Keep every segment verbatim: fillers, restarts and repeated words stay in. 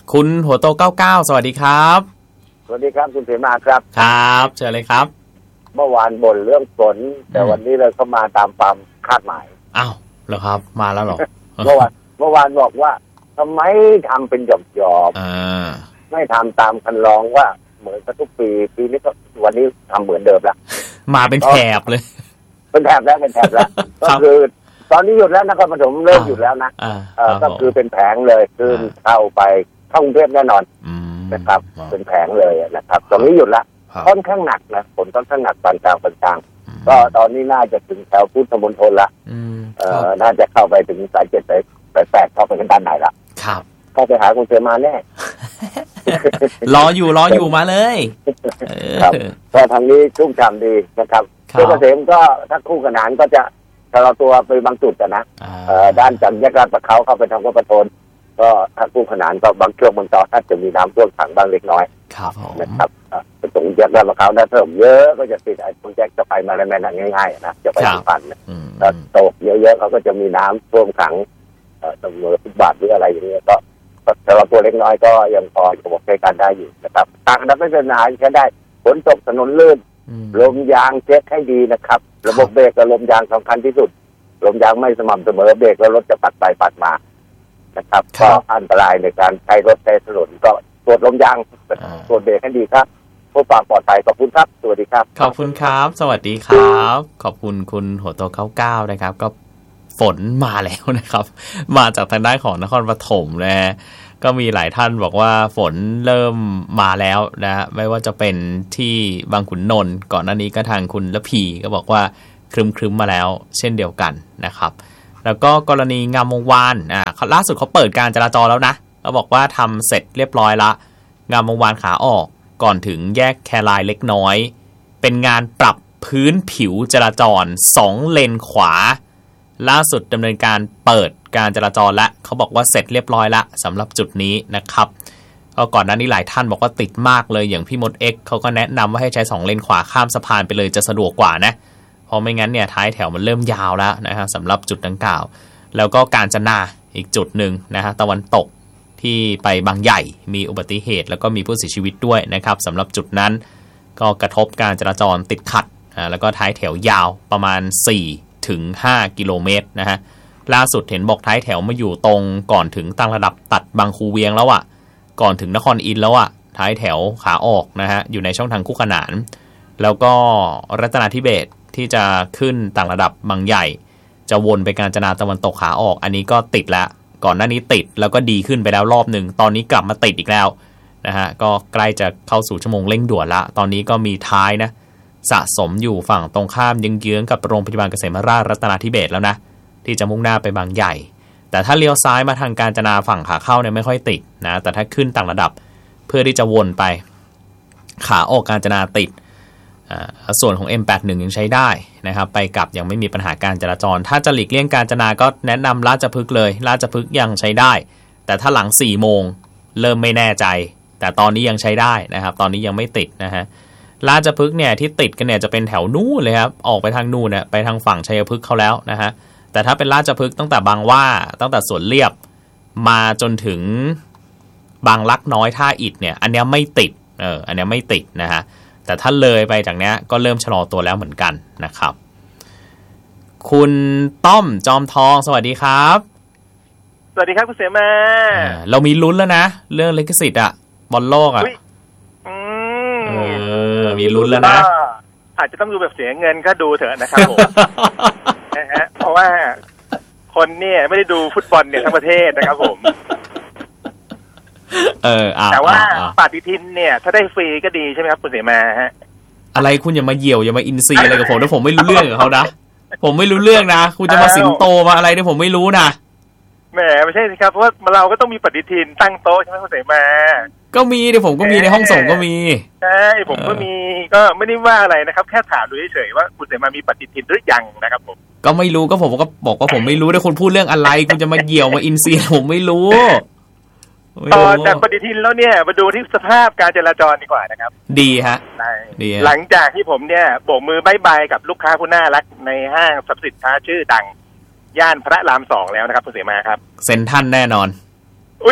คุณหัวโตเก้าสิบเก้าสวัสดีครับสวัสดีครับคุณเสมาครับครับเชิญเลยครับเมื่อวานบ่นเรื่องฝนแต่วันนี้เราก็มาตามความคาดหมายอ้าวเหรอครับมาแล้วหรอเมื่อวานเมื่อวานบอกว่าทำไมทำเป็นหยอบๆไม่ทำตามคันลองว่าเหมือนกับทุกปีปีนี้ก็วันนี้ทำเหมือนเดิมแล้วมาเป็นแถบเลยเป็นแถบแล้วเป็นแถบแล้วก็คือตอนนี้หยุดแล้วนครปฐมเริ่มหยุดแล้วนะก็คือเป็นแผงเลยคือเข้าไปเข้ากรุงเทพแน่นอนนะครับเป็นแผงเลยนะครับตรงนี้หยุดละค่อนข้างหนักนะฝนค่อนข้างหนักปานกลางปานกลางก็ตอนนี้น่าจะถึงแถวพุทธมณฑลละเอ่อน่าจะเข้าไปถึงสายเจ็ดสายแปดเข้าไปกันด้านไหนละครับเข้าไปหาคุณเสมาแน่รออยู่รออยู่มาเลยครับก็ทางนี้ชุ่มฉ่ำดีนะครับเจ้าเกษมก็ถ้าคู่ขนานก็จะชะลอตัวไปบางจุดนะด้านจากแยกลาดประเขาเข้าไปทางวัดประทนก็ถ้าคู่ขนานก็บางช่วงบางตอนถ้าจะมีน้ำท่วมขังบางเล็กน้อยนะครับตรงแยกลาดประเขาถ้าเพิ่มเยอะก็จะติดไอ้ตรงแยกจะไปมาแล้วแม่นั่นง่ายๆนะจะไปสุพรรณถ้าตกเยอะๆเขาก็จะมีน้ำท่วมขังเสมอฟุตบาทหรืออะไรอย่างเงี้ยก็แต่เราตัวเล็กน้อยก็ยังพอจะใช้การได้อยู่นะครับทางนักพัฒนาใช้ได้ฝนตกถนนลื่นลมยางเช็คให้ดีนะครับระบบเบรกกับลมยางสำคัญที่สุดลมยางไม่สม่ำเสมอเบรกแล้วรถจะปัดไปปัดมานะครับก็อันตรายในการใช้รถใช้ถนนก็ตรวจลมยางตรวจเบรกให้ดีครับผู้ฝ่าปลอดภัยขอบคุณครับสวัสดีครับขอบคุณครับสวัสดีครับขอบคุณคุณหัวโตเก้าสิบเก้านะครับก็ฝนมาแล้วนะครับมาจากทางด้านของนครปฐมนะก็มีหลายท่านบอกว่าฝนเริ่มมาแล้วนะไม่ว่าจะเป็นที่บางขุนนนท์ก่อนหน้านี้ก็ทางคุณละพีก็บอกว่าครึมๆมาแล้วเช่นเดียวกันนะครับแล้วก็กรณีงามวงวานอ่าล่าสุดเขาเปิดการจราจรแล้วนะเขาบอกว่าทำเสร็จเรียบร้อยละงามวงวานขาออกก่อนถึงแยกแครายเล็กน้อยเป็นงานปรับพื้นผิวจราจรสองเลนขวาล่าสุดดำเนินการเปิดการจราจรและเขาบอกว่าเสร็จเรียบร้อยละสำหรับจุดนี้นะครับก็ก่อนหน้านี้หลายท่านบอกว่าติดมากเลยอย่างพี่มดเอ็กเขาก็แนะนำว่าให้ใช้สองเลนขวาข้ามสะพานไปเลยจะสะดวกกว่านะเพราะไม่งั้นเนี่ยท้ายแถวมันเริ่มยาวแล้วนะฮะสำหรับจุดดังกล่าวแล้วก็กาญจนาอีกจุดหนึ่งนะฮะตะวันตกที่ไปบางใหญ่มีอุบัติเหตุแล้วก็มีผู้เสียชีวิตด้วยนะครับสำหรับจุดนั้นก็กระทบการจราจรติดขัดอ่าแล้วก็ท้ายแถวยาวประมาณสี่ถึงห้ากิโลเมตรนะฮะล่าสุดเห็นบอกท้ายแถวมาอยู่ตรงก่อนถึงตั้งระดับตัดบางคูเวียงแล้วอ่ะก่อนถึงนครอินทร์แล้วอ่ะท้ายแถวขาออกนะฮะอยู่ในช่องทางคู่ขนานแล้วก็รัตนาธิเบศรที่จะขึ้นต่างระดับบางใหญ่จะวนไปกาญจนาตะวันตกขาออกอันนี้ก็ติดแล้วก่อนหน้านี้ติดแล้วก็ดีขึ้นไปแล้วรอบหนึ่งตอนนี้กลับมาติดอีกแล้วนะฮะก็ใกล้จะเข้าสู่ชั่วโมงเร่งด่วนละตอนนี้ก็มีท้ายนะสะสมอยู่ฝั่งตรงข้ามเยื้องๆกับโรงพยาบาลเกษมราชรัตนาธิเบศรแล้วนะที่จะมุ่งหน้าไปบางใหญ่แต่ถ้าเลี้ยวซ้ายมาทางกาญจนาฝั่งขาเข้าเนี่ยไม่ค่อยติดนะแต่ถ้าขึ้นต่างระดับเพื่อที่จะวนไปขาออกกาญจนาติดส่วนของ เอ็ม แปดสิบเอ็ด ยังใช้ได้นะครับไปกลับยังไม่มีปัญหาการจราจรถ้าจะหลีกเลี่ยงกาญจนาก็แนะนำราชพฤกษ์เลยราชพฤกษ์ยังใช้ได้แต่ถ้าหลังสี่โมงเริ่มไม่แน่ใจแต่ตอนนี้ยังใช้ได้นะครับตอนนี้ยังไม่ติดนะฮะราชพฤกษ์เนี่ยที่ติดกันเนี่ยจะเป็นแถวนู้นเลยครับออกไปทางนู้นเนี่ยไปทางฝั่งชัยพฤกษ์เขาแล้วนะฮะแต่ถ้าเป็นราชพฤกษ์ตั้งแต่บางหว่าตั้งแต่สวนเรียบมาจนถึงบางลักน้อยท่าอิฐเนี่ยอันเนี้ยไม่ติดเอออันเนี้ยไม่ติดนะฮะแต่ถ้าเลยไปจากนี้ก็เริ่มชะลอตัวแล้วเหมือนกันนะครับคุณต้อมจอมทองสวัสดีครับสวัสดีครับคุณเสมาเรามีลุ้นแล้วนะเรื่องลิขสิทธิ์อะบอลโลกอะเออมีลุ้นแล้วนะอาจจะต้องดูแบบเสียเงินก็ดูเถอะนะครับผมนะฮะเพราะว่าคนเนี่ยไม่ได้ดูฟุตบอลเนี่ยทั้งประเทศนะครับผมเออแต่ว่าปฏิทินเนี่ยถ้าได้ฟรีก็ดีใช่ไหมครับคุณเสมาฮะอะไรคุณอย่ามาเหี่ยวอย่ามาอินซีอะไรกับผมนะผมไม่รู้เรื่องกับเขานะผมไม่รู้เรื่องนะคุณจะมาสิงโตมาอะไรเนี่ยผมไม่รู้นะแหมไม่ใช่สิครับเพราะว่าเราก็ต้องมีปฏิทินตั้งโต๊ะใช่ไหมคุณเสมาก็มีเดี๋ยวผมก็มีในห้องส่งก็มีใช่ผมก็มีก็ไม่ได้ว่าอะไรนะครับแค่ถามดูเฉยๆว่าคุณเสมามีปฏิทินหรือยังนะครับผมก็ไม่รู้ก็ผมก็บอกว่าผมไม่รู้ได้คุณพูดเรื่องอะไรคุณจะมาเหี่ยวมาอินซีผมไม่รู้ตอนจากปฏิทินแล้วเนี่ยมาดูที่สภาพการจราจรดีกว่านะครับดีฮะดีหลังจากที่ผมเนี่ยโบกมือบายบายกับลูกค้าผู้น่ารักในห้างสรรพสินค้าชื่อดังย่านพระรามสองแล้วนะครับคุณเสมาครับเซ็นทรัลแน่นอนอุ้ย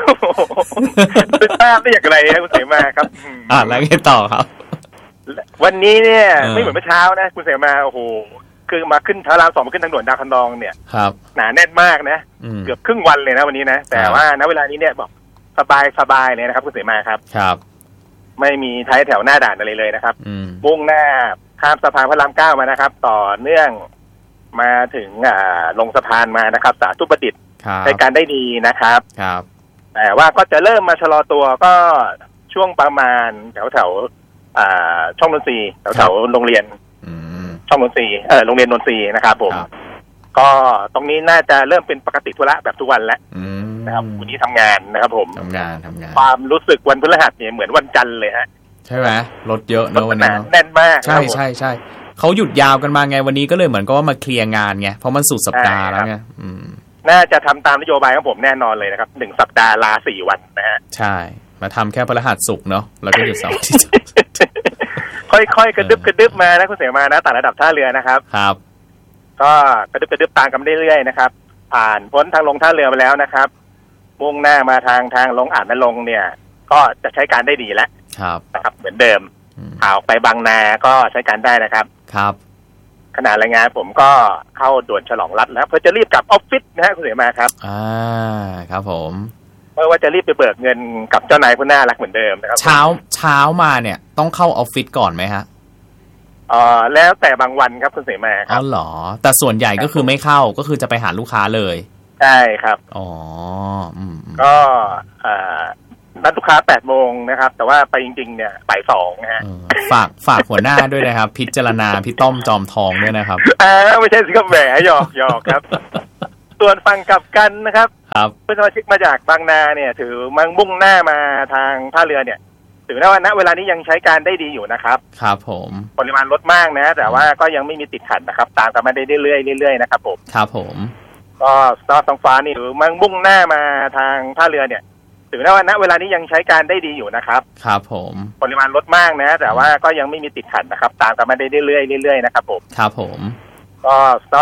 เป็นภาพได้อย่างไรครับคุณเสมาครับอ่าแล้วไงต่อครับวันนี้เนี่ยไม่เหมือนเมื่อเช้านะคุณเสมาโอ้โหคือมาขึ้นพระรามสองมาขึ้นทางด่วนดาวคันดองเนี่ยครับหนาแน่นมากนะเกือบครึ่งวันเลยนะวันนี้นะแต่ว่าณเวลานี้เนี่ยบอกสบายสบายเลยนะครับคุณเสมาครับครับไม่มีท้ายแถวหน้าด่านอะไรเลยนะครับมุ่งหน้าข้ามสะพานพระรามเก้ามานะครับต่อเนื่องมาถึงอ่าลงสะพานมานะครับสาธุประดิษฐ์ในการได้ดีนะครับครับแต่ว่าก็จะเริ่มมาชะลอตัวก็ช่วงประมาณแถวแถวอ่าช่องนนทรีแถวแถวโรงเรียนช่องนนทรีเออโรงเรียนนนทรีนะครับผมก็ตรงนี้น่าจะเริ่มเป็นปกติธุระแบบทุกวันแล้วนะครับวันนี้ทำงานนะครับผมทำงานทำงานความรู้สึกวันพฤหัสเนี่ยเหมือนวันจันทร์เลยฮะใช่ไหมรถเยอะเนอะวันนี้แน่นมากใช่ใช่ใช่เขาหยุดยาวกันมาไงวันนี้ก็เลยเหมือนกับว่ามาเคลียร์งานไงเพราะมันสุดสัปดาห์แล้วไงน่าจะทำตามนโยบายของผมแน่นอนเลยนะครับหนึ่งสัปดาห์ลาสี่วันนะฮะใช่มาทำแค่พฤหัสศุกร์เนาะแล้วก็หยุดเสาร์อาทิตย์ค่อยๆกระดึบกระดึบมานะคุณเสมานะต่างระดับท่าเรือนะครับครับก็กระดึบกระดึบตามกันเรื่อยๆนะครับผ่านพ้นทางลงท่าเรือไปแล้วนะครับมุ่งหน้ามาทางทางลงอ่างนรงค์เนี่ยก็จะใช้การได้ดีแล้วนะครับเหมือนเดิมข่าวไปบางนาก็ใช้การได้นะครับครับขณะรายงานผมก็เข้าด่วนฉลองรัฐแล้วเพื่อจะรีบกลับออฟฟิศนะฮะคุณเสมาครับอ่าครับผมเมื่อว่าจะรีบไปเบิกเงินกับเจ้านายผู้น่ารักเหมือนเดิมนะครับเช้าเช้ามาเนี่ยต้องเข้าออฟฟิศก่อนไหมฮะอ๋อแล้วแต่บางวันครับคุณเสมาครับอ๋อเหรอแต่ส่วนใหญ่ก็คือไม่เข้าก็คือจะไปหาลูกค้าเลยใช่ครับอ๋ออืมก็อ่านัดลูกค้าแปดโมงนะครับแต่ว่าไปจริงๆเนี่ยบ่ายสองนะฮะฝากฝากหัวหน้าด้วยนะครับพิจารณาพี่ต้อมจอมทองด้วยนะครับอ่าไม่ใช่สิครับแหมหยอกหยอกครับส่วนฝั่งกลับกันนะครับครับเพื่อนสมาชิกมาจากบางนาเนี่ยถือมังมุ่งหน้ามาทางท่าเรือเนี่ยถือว่าณเวลานี้ยังใช้การได้ดีอยู่นะครับครับผมปริมาณลดมากนะแต่ว่าก็ยังไม่มีติดขัดนะครับตามกันมาได้เรื่อยๆเรื่อยๆนะครับผมครับผมก็สตองฟ้านี่ถือมังมุ่งหน้ามาทางท่าเรือเนี่ยถือว่าณเวลานี้ยังใช้การได้ดีอยู่นะครับครับผมปริมาณลดมากนะแต่ว่าก็ยังไม่มีติดขัดนะครับตามกันมาได้เรื่อยๆเรื่อยๆนะครับผมครับผมก็